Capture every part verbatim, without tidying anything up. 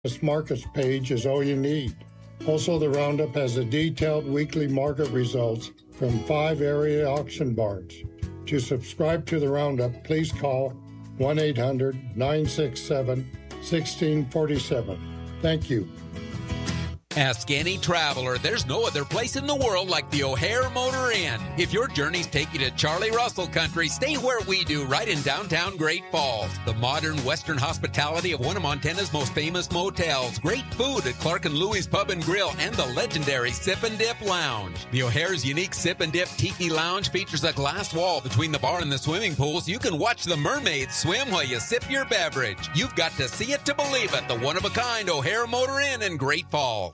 This markets page is all you need. Also, the Roundup has a detailed weekly market results from five area auction barns. To subscribe to the Roundup, please call one eight hundred nine six seven one six four seven. Thank you. Ask any traveler. There's no other place in the world like the O'Hare Motor Inn. If your journeys take you to Charlie Russell country, stay where we do, right in downtown Great Falls. The modern Western hospitality of one of Montana's most famous motels. Great food at Clark and Louie's Pub and Grill and the legendary Sip and Dip Lounge. The O'Hare's unique Sip and Dip Tiki Lounge features a glass wall between the bar and the swimming pools. You can watch the mermaids swim while you sip your beverage. You've got to see it to believe it. The one-of-a-kind O'Hare Motor Inn in Great Falls.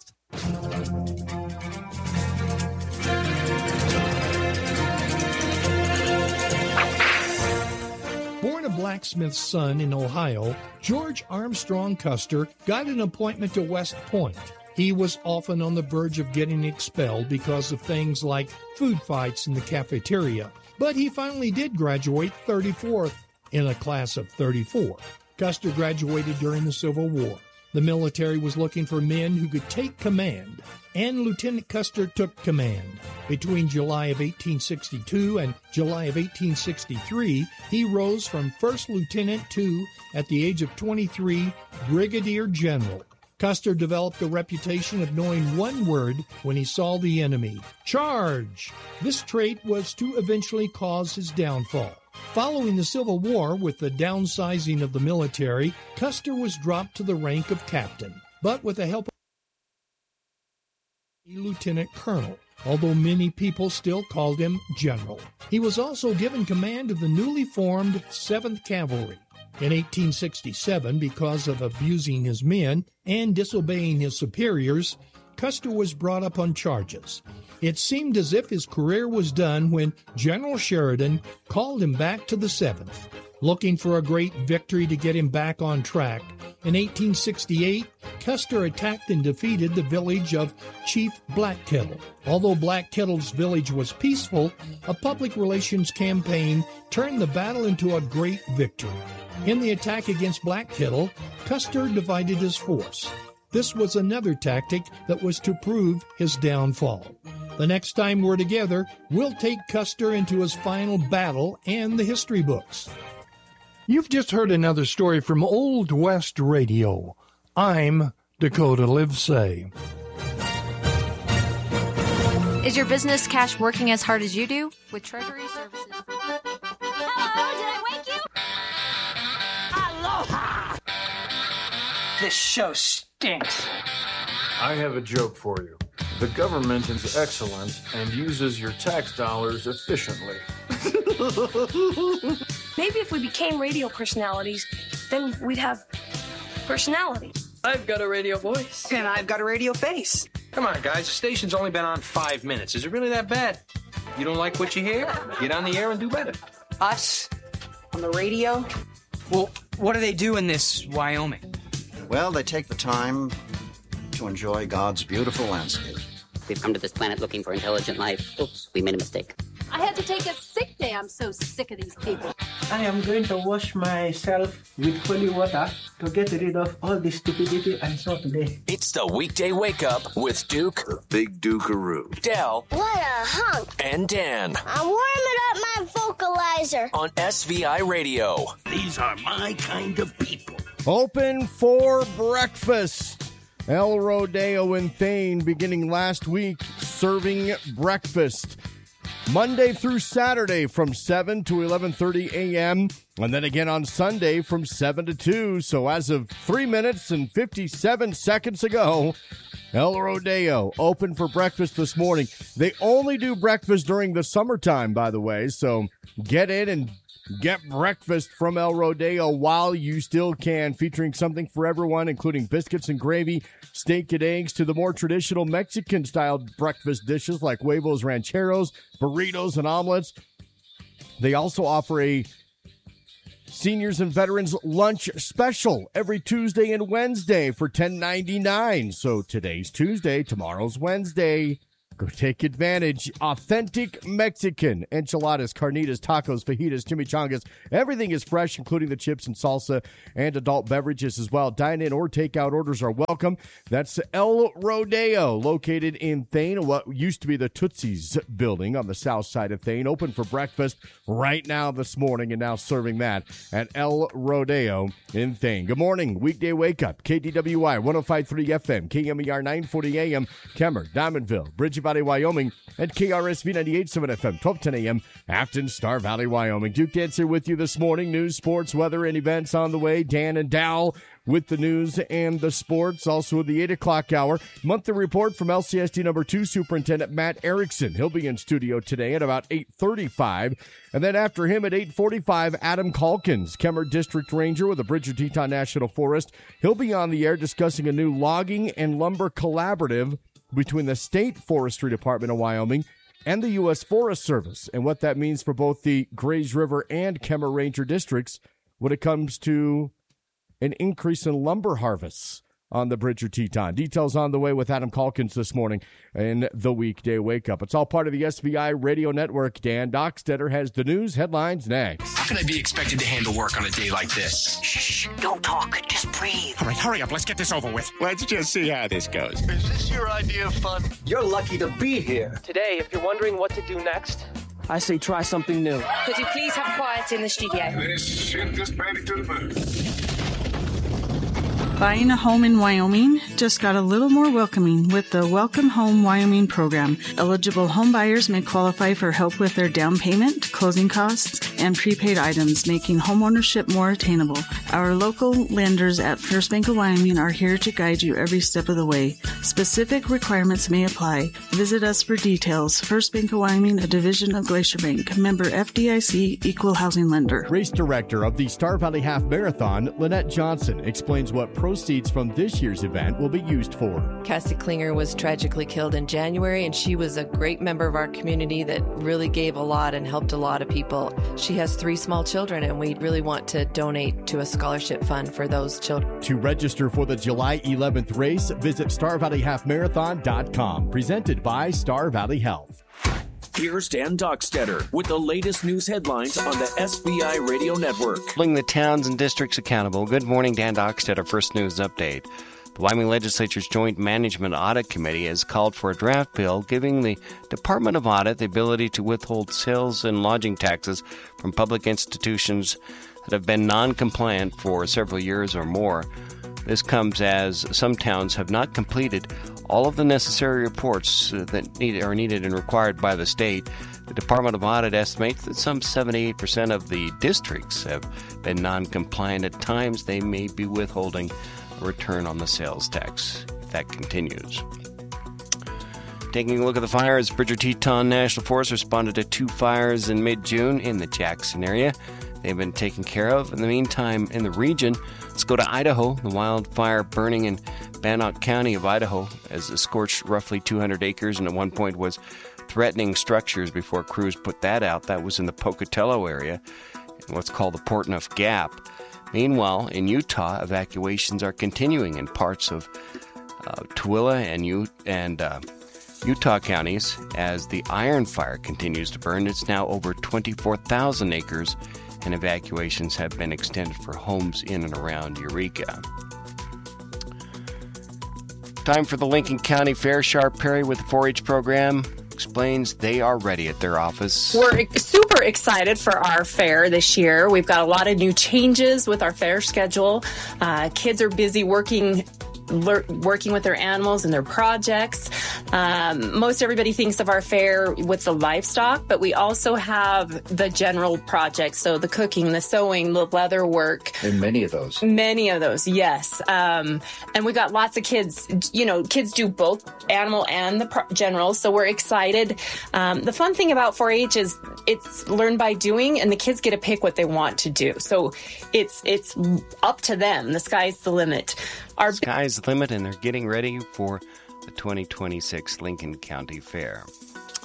Born a blacksmith's son in Ohio, George Armstrong Custer got an appointment to West Point. He was often on the verge of getting expelled because of things like food fights in the cafeteria, but he finally did graduate thirty-fourth in a class of thirty-four. Custer graduated during the Civil War. The military was looking for men who could take command, and Lieutenant Custer took command. Between July of eighteen sixty-two and July of eighteen sixty-three, he rose from first lieutenant to, at the age of twenty-three, brigadier general. Custer developed a reputation of knowing one word when he saw the enemy: charge! This trait was to eventually cause his downfall. Following the Civil War, with the downsizing of the military, Custer was dropped to the rank of captain, but with the help of a lieutenant colonel, although many people still called him general. He was also given command of the newly formed seventh Cavalry. In eighteen sixty-seven, because of abusing his men and disobeying his superiors, Custer was brought up on charges. It seemed as if his career was done when General Sheridan called him back to the seventh. Looking for a great victory to get him back on track, in eighteen sixty-eight, Custer attacked and defeated the village of Chief Black Kettle. Although Black Kettle's village was peaceful, a public relations campaign turned the battle into a great victory. In the attack against Black Kettle, Custer divided his force. This was another tactic that was to prove his downfall. The next time we're together, we'll take Custer into his final battle and the history books. You've just heard another story from Old West Radio. I'm Dakota Livesay. Is your business cash working as hard as you do? With Treasury Services. Hello, did I wake you? Aloha! This show stinks. I have a joke for you. The government is excellent and uses your tax dollars efficiently. Maybe if we became radio personalities, then we'd have personality. I've got a radio voice. And I've got a radio face. Come on, guys. The station's only been on five minutes. Is it really that bad? You don't like what you hear? Get on the air and do better. Us? On the radio? Well, what do they do in this Wyoming? Well, they take the time to enjoy God's beautiful landscape. We've come to this planet looking for intelligent life. Oops, we made a mistake. I had to take a sick day. I'm so sick of these people. I am going to wash myself with holy water to get rid of all the stupidity I saw today. It's the weekday wake up with Duke, the big Duke-a-roo, Del, what a hunk, and Dan. I'm warming up my vocalizer on S V I Radio. These are my kind of people. Open for breakfast. El Rodeo in Thane beginning last week serving breakfast Monday through Saturday from seven to eleven thirty a.m. and then again on Sunday from seven to two. So as of three minutes and fifty-seven seconds ago, El Rodeo open for breakfast this morning. They only do breakfast during the summertime, by the way, so get in and get breakfast from El Rodeo while you still can, featuring something for everyone, including biscuits and gravy, steak and eggs, to the more traditional Mexican-style breakfast dishes like huevos rancheros, burritos, and omelets. They also offer a seniors and veterans lunch special every Tuesday and Wednesday for ten ninety-nine. So today's Tuesday, tomorrow's Wednesday. Go take advantage. Authentic Mexican. Enchiladas, carnitas, tacos, fajitas, chimichangas. Everything is fresh, including the chips and salsa and adult beverages as well. Dine-in or takeout orders are welcome. That's El Rodeo, located in Thane, what used to be the Tootsie's building on the south side of Thane. Open for breakfast right now this morning and now serving that at El Rodeo in Thane. Good morning. Weekday Wake Up. K D W I one oh five point three F M, K M E R nine forty A M, Kemmer, Diamondville, Bridge Valley, Wyoming, and K R S V ninety-eight point seven F M, twelve ten A M, Afton, Star Valley, Wyoming. Duke Dance here with you this morning. News, sports, weather, and events on the way. Dan and Dal with the news and the sports. Also at the eight o'clock hour, monthly report from L C S D number two Superintendent Matt Erickson. He'll be in studio today at about eight thirty-five. And then after him at eight forty-five, Adam Calkins, Kemmer District Ranger with the Bridger Teton National Forest. He'll be on the air discussing a new logging and lumber collaborative between the State Forestry Department of Wyoming and the U S Forest Service, and what that means for both the Grays River and Kemmer Ranger districts when it comes to an increase in lumber harvests on the Bridger Teton. Details on the way with Adam Calkins this morning in the Weekday Wake Up. It's all part of the S V I Radio Network. Dan Dockstetter has the news headlines next. How can I be expected to handle work on a day like this? Shh, don't talk. Just breathe. All right, hurry up. Let's get this over with. Let's just see how this goes. Is this your idea of fun? You're lucky to be here. Today, if you're wondering what to do next, I say try something new. Could you please have quiet in the studio? Let's shoot this baby to the moon. Buying a home in Wyoming just got a little more welcoming with the Welcome Home Wyoming program. Eligible home buyers may qualify for help with their down payment, closing costs, and prepaid items, making homeownership more attainable. Our local lenders at First Bank of Wyoming are here to guide you every step of the way. Specific requirements may apply. Visit us for details. First Bank of Wyoming, a division of Glacier Bank, member F D I C, equal housing lender. Race director of the Star Valley Half Marathon, Lynette Johnson, explains what proceeds from this year's event will be used for. Cassie Klinger was tragically killed in January, and she was a great member of our community that really gave a lot and helped a lot of people. She has three small children, and we really want to donate to a scholarship fund for those children. To register for the July eleventh race, visit star valley half marathon dot com. Presented by Star Valley Health. Here's Dan Dockstetter with the latest news headlines on the S V I Radio Network. Holding the towns and districts accountable. Good morning, Dan Dockstetter, First News Update. The Wyoming Legislature's Joint Management Audit Committee has called for a draft bill giving the Department of Audit the ability to withhold sales and lodging taxes from public institutions that have been non-compliant for several years or more. This comes as some towns have not completed all of the necessary reports that need, are needed and required by the state. The Department of Audit estimates that some seventy-eight percent of the districts have been non-compliant. At times, they may be withholding a return on the sales tax if that continues. Taking a look at the fires, Bridger Teton National Forest responded to two fires in mid-June in the Jackson area. They've been taken care of. In the meantime, in the region, let's go to Idaho. The wildfire burning in Bannock County of Idaho as it scorched roughly two hundred acres and at one point was threatening structures before crews put that out. That was in the Pocatello area in what's called the Portneuf Gap. Meanwhile, in Utah, evacuations are continuing in parts of uh, Tooele and, U- and uh, Utah counties as the Iron Fire continues to burn. It's now over twenty-four thousand acres, and evacuations have been extended for homes in and around Eureka. Time for the Lincoln County Fair. Sharp Perry with the four H program explains they are ready at their office. We're super excited for our fair this year. We've got a lot of new changes with our fair schedule. Uh, kids are busy working working with their animals and their projects. Um, most everybody thinks of our fair with the livestock, but we also have the general projects. So the cooking, the sewing, the leather work. And many of those. Many of those, yes. Um, and we got lots of kids, you know, kids do both animal and the pro- general. So we're excited. Um, the fun thing about four H is it's learned by doing, and the kids get to pick what they want to do. So it's, it's up to them. The sky's the limit. Our sky's the limit, and they're getting ready for the twenty twenty-six Lincoln County Fair.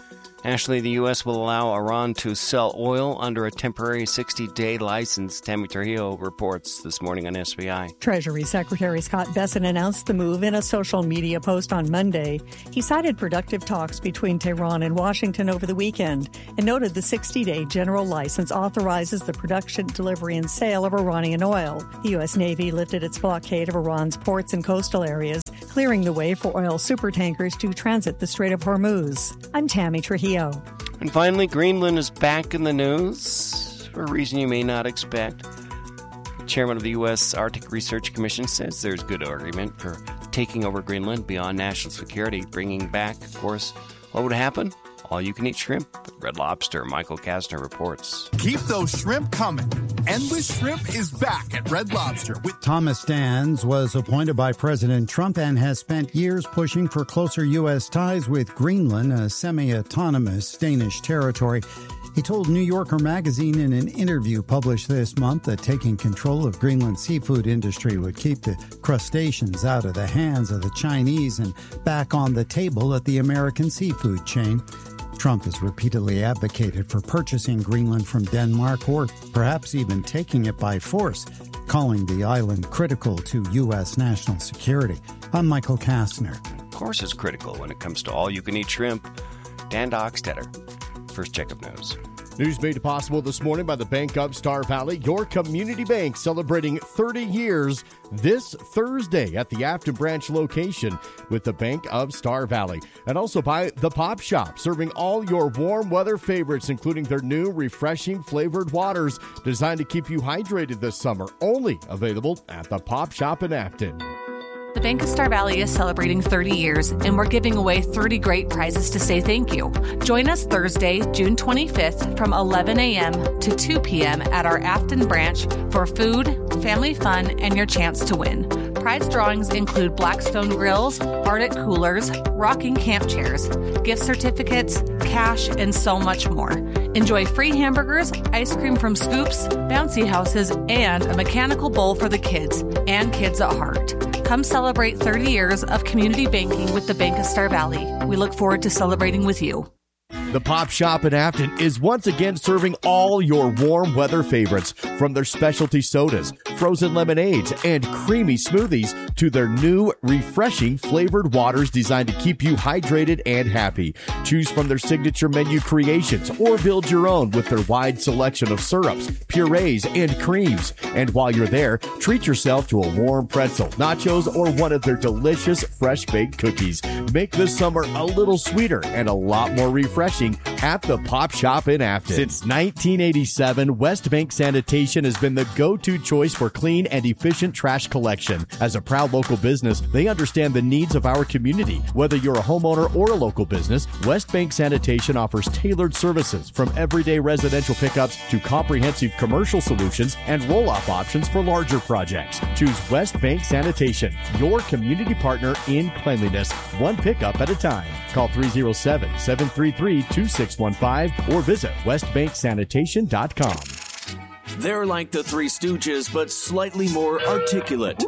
Ashley, the U S will allow Iran to sell oil under a temporary sixty-day license. Tammy Trujillo reports this morning on S V I. Treasury Secretary Scott Bessent announced the move in a social media post on Monday. He cited productive talks between Tehran and Washington over the weekend and noted the sixty-day general license authorizes the production, delivery, and sale of Iranian oil. The U S Navy lifted its blockade of Iran's ports and coastal areas, clearing the way for oil supertankers to transit the Strait of Hormuz. I'm Tammy Trujillo. And finally, Greenland is back in the news for a reason you may not expect. The chairman of the U S Arctic Research Commission says there's good argument for taking over Greenland beyond national security, bringing back, of course, what would happen? All-you-can-eat shrimp. Red Lobster. Michael Kastner reports. Keep those shrimp coming. Endless Shrimp is back at Red Lobster. With Thomas Stans was appointed by President Trump and has spent years pushing for closer U S ties with Greenland, a semi-autonomous Danish territory. He told New Yorker magazine in an interview published this month that taking control of Greenland's seafood industry would keep the crustaceans out of the hands of the Chinese and back on the table at the American seafood chain. Trump has repeatedly advocated for purchasing Greenland from Denmark or perhaps even taking it by force, calling the island critical to U S national security. I'm Michael Kastner. Of course it's critical when it comes to all-you-can-eat shrimp. Dan Dockstetter. First check of news. News made possible this morning by the Bank of Star Valley, your community bank celebrating thirty years this Thursday at the Afton Branch location with the Bank of Star Valley. And also by The Pop Shop, serving all your warm weather favorites, including their new refreshing flavored waters designed to keep you hydrated this summer. Only available at The Pop Shop in Afton. The Bank of Star Valley is celebrating thirty years, and we're giving away thirty great prizes to say thank you. Join us Thursday, June twenty-fifth from eleven a.m. to two p.m. at our Afton branch for food, family fun, and your chance to win. Prize drawings include Blackstone grills, Arctic coolers, rocking camp chairs, gift certificates, cash, and so much more. Enjoy free hamburgers, ice cream from Scoops, bouncy houses, and a mechanical bowl for the kids and kids at heart. Come celebrate thirty years of community banking with the Bank of Star Valley. We look forward to celebrating with you. The Pop Shop in Afton is once again serving all your warm weather favorites, from their specialty sodas, frozen lemonades, and creamy smoothies to their new refreshing flavored waters designed to keep you hydrated and happy. Choose from their signature menu creations or build your own with their wide selection of syrups, purees, and creams. And while you're there, treat yourself to a warm pretzel, nachos, or one of their delicious fresh-baked cookies. Make this summer a little sweeter and a lot more refreshing at the Pop Shop in Afton. Since nineteen eighty-seven, West Bank Sanitation has been the go-to choice for clean and efficient trash collection. As a proud local business, they understand the needs of our community. Whether you're a homeowner or a local business, West Bank Sanitation offers tailored services from everyday residential pickups to comprehensive commercial solutions and roll-off options for larger projects. Choose West Bank Sanitation, your community partner in cleanliness, one pickup at a time. Call three oh seven, seven three three, two six one five or visit west bank sanitation dot com. They're like the Three Stooges, but slightly more articulate.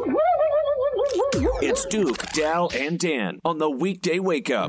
It's Duke, Dal, and Dan on the weekday wake up.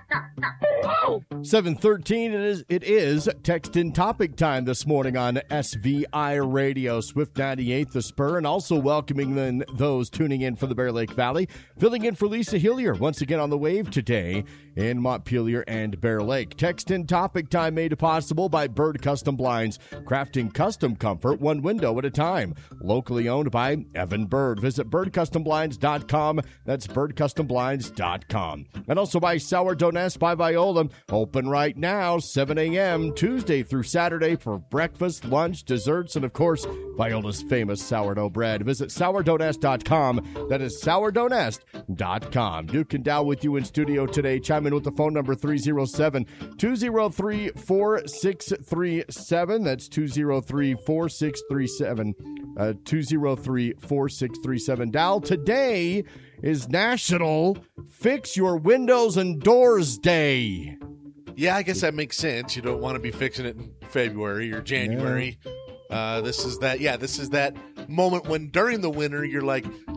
seven thirteen, it is, it is text in topic time this morning on S V I Radio, Swift ninety-eight, The Spur, and also welcoming then those tuning in from the Bear Lake Valley, filling in for Lisa Hillier once again on the wave today in Montpelier and Bear Lake. Text in topic time made possible by Bird Custom Blinds, crafting custom comfort one window at a time. Locally owned by Evan Bird. Visit bird custom blinds dot com. That's bird custom blinds dot com. And also by Sourdough Nest by Viola. Open right now, seven a.m. Tuesday through Saturday for breakfast, lunch, desserts, and of course, Viola's famous sourdough bread. Visit sourdough nest dot com. That is sourdough nest dot com. Duke and Dow with you in studio today. Chime in with the phone number three oh seven, two oh three, four six three seven. That's two oh three, four six three seven. Uh, two oh three, four six three seven. Dow, today is National Fix Your Windows and Doors Day. Yeah, I guess that makes sense. You don't want to be fixing it in February or January. Yeah. Uh, this is that, yeah, this is that moment when during the winter you're like,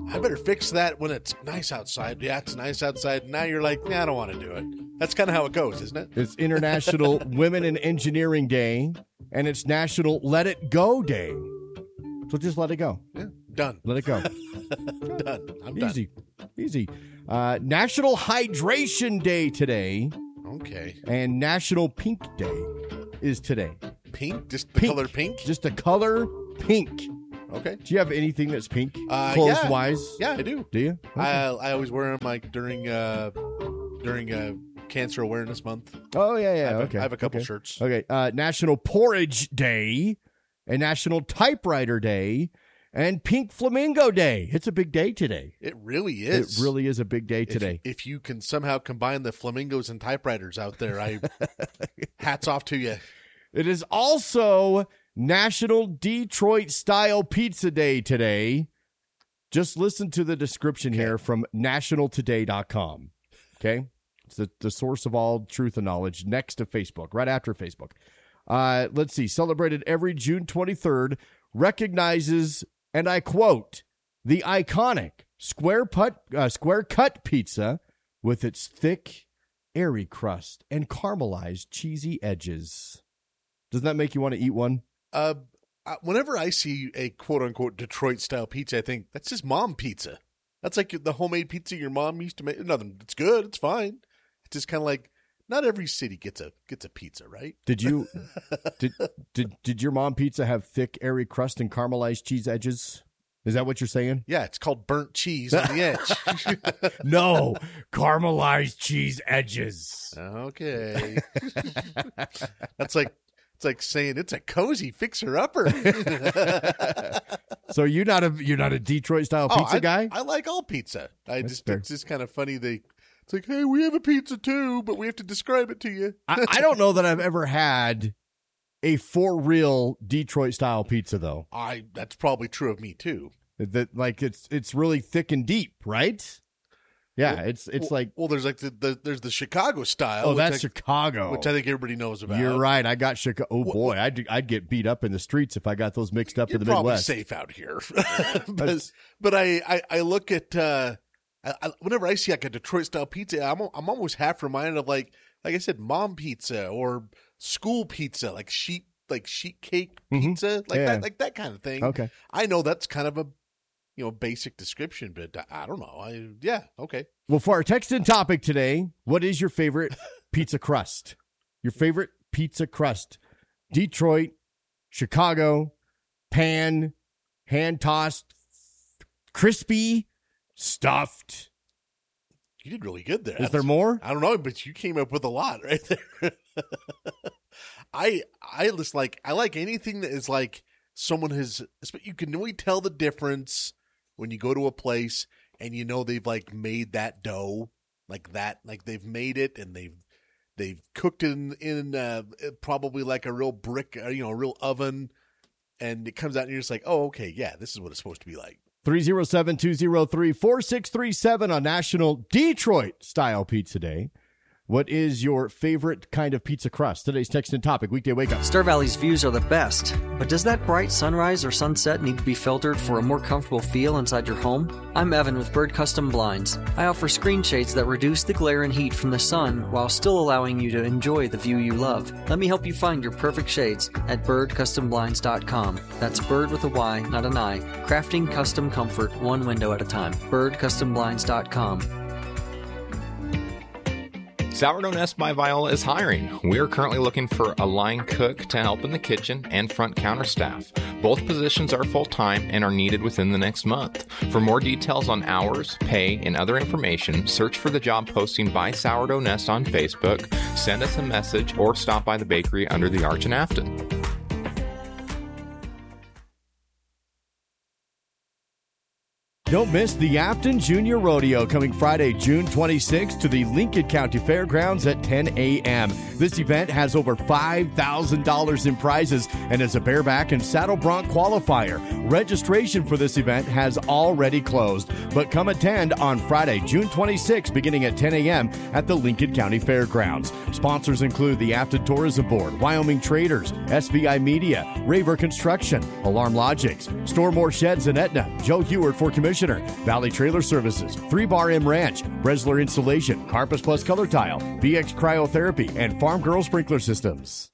I better fix that when it's nice outside. Yeah, it's nice outside. Now you're like, nah, I don't want to do it. That's kind of how it goes, isn't it? It's International Women in Engineering Day, and it's National Let It Go Day. So just let it go. Yeah, done. Let it go. Done. I'm Easy. done. Easy. Uh, National Hydration Day today. Okay. And National Pink Day is today. Pink? Just the Pink. color pink? Just the color pink. Okay. Do you have anything that's pink, Uh, clothes yeah. wise? Yeah, I do. Do you? Okay. I I always wear them like during uh during uh Cancer Awareness Month. Oh yeah, yeah. I have a- okay. I have a couple okay. shirts. Okay. Uh, National Porridge Day, and National Typewriter Day, and Pink Flamingo Day. It's a big day today. It really is. It really is a big day If- today. If, you can somehow combine the flamingos and typewriters out there, I hats off to you. It is also National Detroit Style Pizza Day today. Just listen to the description here from national today dot com. Okay? It's the, the source of all truth and knowledge next to Facebook, right after Facebook. Uh, let's see. Celebrated every June twenty-third, recognizes, and I quote, the iconic square, put, uh, square cut pizza with its thick, airy crust and caramelized cheesy edges. Doesn't that make you want to eat one? Uh, uh, whenever I see a quote unquote Detroit style pizza, I think that's just mom pizza. That's like the homemade pizza your mom used to make. Nothing. It's good. It's fine. It's just kind of like not every city gets a gets a pizza, right? Did you did did did your mom pizza have thick, airy crust and caramelized cheese edges? Is that what you're saying? Yeah, it's called burnt cheese on the edge. No, caramelized cheese edges. Okay. That's like it's like saying it's a cozy fixer upper. So you're not a you're not a Detroit style Oh, pizza I, guy? I like all pizza. I That's just fair. it's just kind of funny. They it's like, hey, we have a pizza too, but we have to describe it to you. I, I don't know that I've ever had a for real Detroit style pizza though. I that's probably true of me too. That like it's it's really thick and deep, right? Yeah, Well, it's it's well, like well, there's like the, the there's the Chicago style. oh, which that's I- Chicago, which I think everybody knows about. You're right. I got Chicago. Oh boy, I'd I'd get beat up in the streets if I got those mixed up You're in the probably Midwest. safe out here, but but I, I I look at uh, I, I, whenever I see like a Detroit style pizza, I'm al- I'm almost half reminded of like like I said, mom pizza or school pizza, like sheet like sheet cake pizza, like Yeah. that like that kind of thing. Okay. I know that's kind of a you know basic description, but I, I don't know. I yeah okay. Well, for our text in topic today, what is your favorite pizza crust? Your favorite pizza crust? Detroit, Chicago, pan, hand tossed, crispy, stuffed. You did really good there. Is there more? I don't know, but you came up with a lot right there. I I just like I like anything that is like someone has. You can really tell the difference when you go to a place and you know they've like made that dough like that, like they've made it and they've they've cooked it in in uh, probably like a real brick, uh, you know, a real oven, and it comes out and you're just like, oh, okay, yeah, this is what it's supposed to be like. three oh seven, two oh three, four six three seven on National Detroit Style Pizza Day. What is your favorite kind of pizza crust? Today's text and topic, weekday wake up. Star Valley's views are the best, but does that bright sunrise or sunset need to be filtered for a more comfortable feel inside your home? I'm Evan with Bird Custom Blinds. I offer screen shades that reduce the glare and heat from the sun while still allowing you to enjoy the view you love. Let me help you find your perfect shades at bird custom blinds dot com. That's bird with a Y, not an I. Crafting custom comfort one window at a time. bird custom blinds dot com. Sourdough Nest by Viola is hiring. We are currently looking for a line cook to help in the kitchen and front counter staff. Both positions are full-time and are needed within the next month. For more details on hours, pay, and other information, search for the job posting by Sourdough Nest on Facebook, send us a message, or stop by the bakery under the Arch in Afton. Don't miss the Afton Junior Rodeo coming Friday, June twenty-sixth to the Lincoln County Fairgrounds at ten a.m. This event has over five thousand dollars in prizes and is a bareback and saddle bronc qualifier. Registration for this event has already closed, but come attend on Friday, June twenty-sixth, beginning at ten a.m. at the Lincoln County Fairgrounds. Sponsors include the Afton Tourism Board, Wyoming Traders, S V I Media, Raver Construction, Alarm Logics, Store More Sheds in Etna, Joe Heward for Commission. Conditioner, Valley Trailer Services, three bar M Ranch, Bresler Insulation, Carpus Plus Color Tile, B X Cryotherapy, and Farm Girl Sprinkler Systems.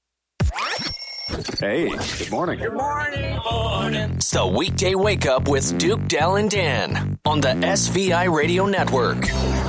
Hey, good morning. Good morning. morning. It's the weekday wake up with Duke, Dal, and Dan on the S V I Radio Network.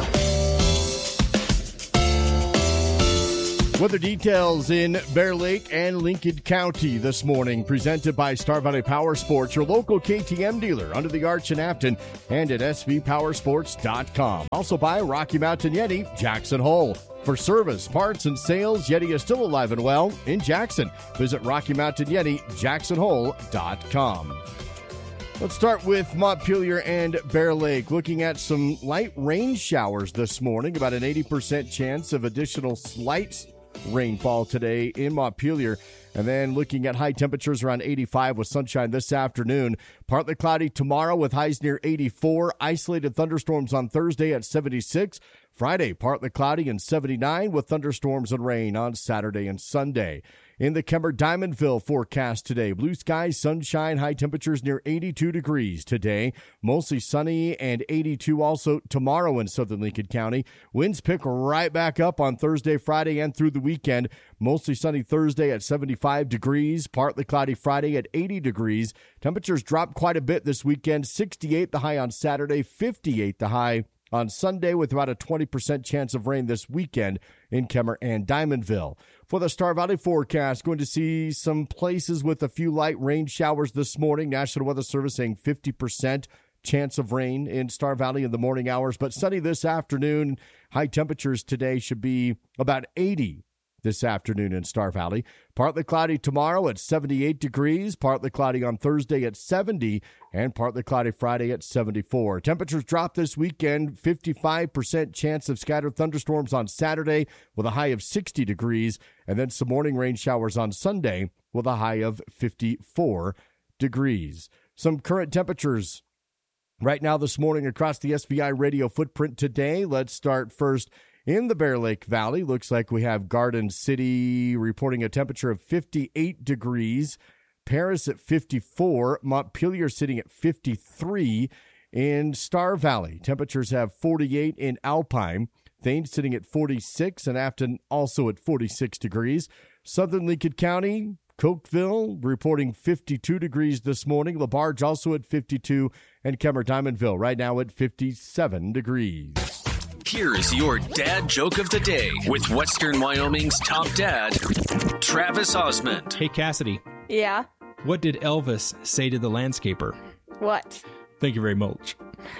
Weather details in Bear Lake and Lincoln County this morning, presented by Star Valley Power Sports, your local K T M dealer under the arch in Afton and at S V power sports dot com. Also by Rocky Mountain Yeti, Jackson Hole. For service, parts, and sales, Yeti is still alive and well in Jackson. Visit Rocky Mountain Yeti, jackson hole dot com. Let's start with Montpelier and Bear Lake. Looking at some light rain showers this morning, about an eighty percent chance of additional slight rainfall today in Montpelier. And then looking at high temperatures around eighty-five with sunshine this afternoon. Partly cloudy tomorrow with highs near eighty-four. Isolated thunderstorms on Thursday at seventy-six. Friday, partly cloudy and seventy-nine with thunderstorms and rain on Saturday and Sunday. In the Kemper-Diamondville forecast today, blue skies, sunshine, high temperatures near eighty-two degrees today. Mostly sunny and eighty-two also tomorrow in southern Lincoln County. Winds pick right back up on Thursday, Friday, and through the weekend. Mostly sunny Thursday at seventy-five degrees, partly cloudy Friday at eighty degrees. Temperatures drop quite a bit this weekend, sixty-eight the high on Saturday, fifty-eight the high on Sunday, with about a twenty percent chance of rain this weekend in Kemper and Diamondville. For the Star Valley forecast, going to see some places with a few light rain showers this morning. National Weather Service saying fifty percent chance of rain in Star Valley in the morning hours, but sunny this afternoon. High temperatures today should be about eighty this afternoon in Star Valley. Partly cloudy tomorrow at seventy-eight degrees, partly cloudy on Thursday at seventy, and partly cloudy Friday at seventy-four. Temperatures drop this weekend, fifty-five percent chance of scattered thunderstorms on Saturday with a high of sixty degrees, and then some morning rain showers on Sunday with a high of fifty-four degrees. Some current temperatures right now this morning across the S V I radio footprint today. Let's start first in the Bear Lake Valley. Looks like we have Garden City reporting a temperature of fifty-eight degrees. Paris at fifty-four. Montpelier sitting at fifty-three. In Star Valley, temperatures have forty-eight in Alpine. Thames sitting at forty-six, and Afton also at forty-six degrees. Southern Lincoln County, Cokeville reporting fifty-two degrees this morning. LaBarge also at fifty-two, and Kemper-Diamondville right now at fifty-seven degrees. Here's your dad joke of the day with Western Wyoming's top dad, Travis Osmond. Hey, Cassidy. Yeah? What did Elvis say to the landscaper? What? Thank you very much.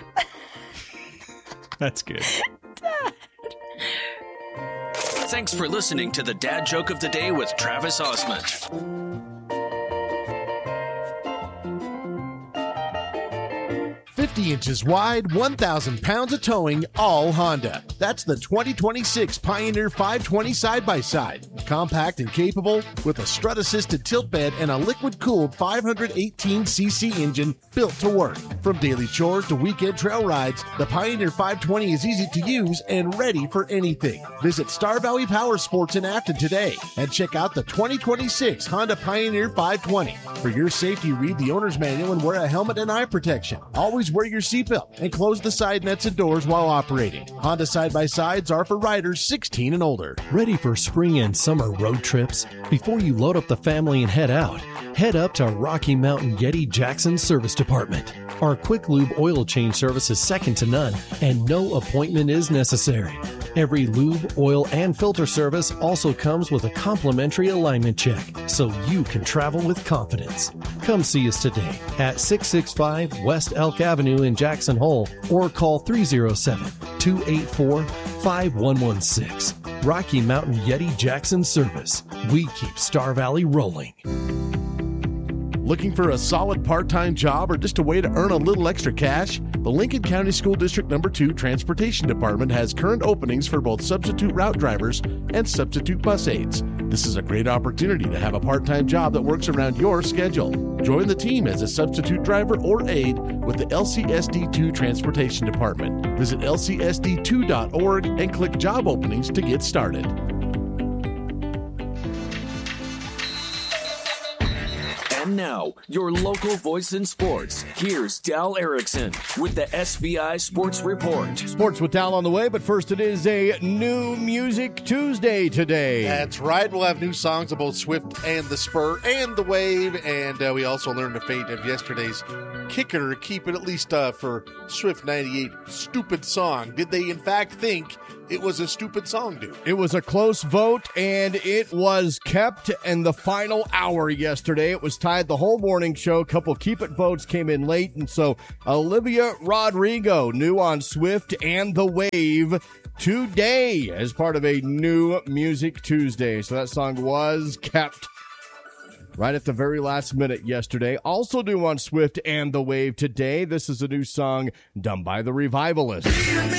That's good. Dad. Thanks for listening to the dad joke of the day with Travis Osmond. fifty inches wide, one thousand pounds of towing, all Honda. That's the twenty twenty-six Pioneer five twenty side-by-side. Compact and capable with a strut-assisted tilt bed and a liquid-cooled five hundred eighteen c c engine built to work. From daily chores to weekend trail rides, the Pioneer five twenty is easy to use and ready for anything. Visit Star Valley Power Sports in Afton today and check out the twenty twenty-six Honda Pioneer five twenty. For your safety, read the owner's manual and wear a helmet and eye protection. Always wear your seatbelt and close the side nets and doors while operating. Honda side-by-sides are for riders sixteen and older. Ready for spring and summer road trips? Before you load up the family and head out, head up to Rocky Mountain Yeti Jackson Service Department. Our quick lube oil change service is second to none, and no appointment is necessary. Every lube, oil, and filter service also comes with a complimentary alignment check, so you can travel with confidence. Come see us today at six sixty-five West Elk Avenue in Jackson Hole, or call three oh seven, two eight four, five one one six. Rocky Mountain Yeti Jackson Service. We keep Star Valley rolling. Looking for a solid part-time job or just a way to earn a little extra cash? The Lincoln County School District Number two Transportation Department has current openings for both substitute route drivers and substitute bus aides. This is a great opportunity to have a part-time job that works around your schedule. Join the team as a substitute driver or aide with the L C S D two Transportation Department. Visit L C S D two dot org and click Job Openings to get started. And now, your local voice in sports. Here's Dal Erickson with the S V I Sports Report. Sports with Dal on the way, but first it is a new Music Tuesday today. That's right. We'll have new songs of both Swift and the Spur and the Wave, and uh, we also learned the fate of yesterday's kicker. Keep it at least uh, for Swift ninety-eight. Stupid song. Did they in fact think it was a stupid song, dude? It was a close vote, and it was kept in the final hour yesterday. It was tied the whole morning show. A couple Keep It votes came in late, and so Olivia Rodrigo, new on Swift and the Wave today as part of a new Music Tuesday. So that song was kept right at the very last minute yesterday. Also new on Swift and the Wave today. This is a new song done by the Revivalists.